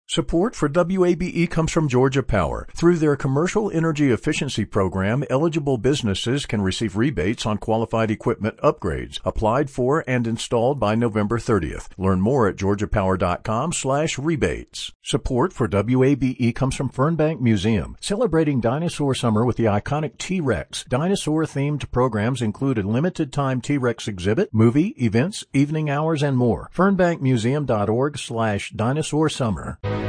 Support for WABE comes from Georgia Power. Through their Commercial Energy Efficiency Program, eligible businesses can receive rebates on qualified equipment upgrades, applied for and installed by November 30th. Learn more at georgiapower.com/rebates. Support for WABE comes from Fernbank Museum, celebrating Dinosaur Summer with the iconic T-Rex. Dinosaur-themed programs include a limited-time T-Rex exhibit, movie, events, evening hours, and more. Fernbankmuseum.org/dinosaur summer.